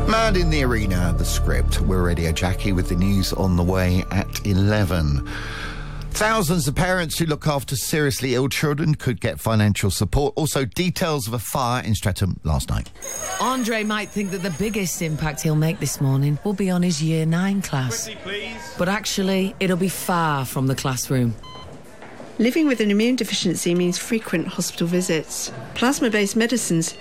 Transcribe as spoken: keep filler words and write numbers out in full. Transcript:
Man in the Arena, the script. We're Radio Jackie with the news on the way at eleven. Thousands of parents who look after seriously ill children could get financial support. Also, details of a fire in Streatham last night. Andre might think that the biggest impact he'll make this morning will be on his year nine class. Quickly, please. But actually, it'll be far from the classroom. Living with an immune deficiency means frequent hospital visits. Plasma-based medicines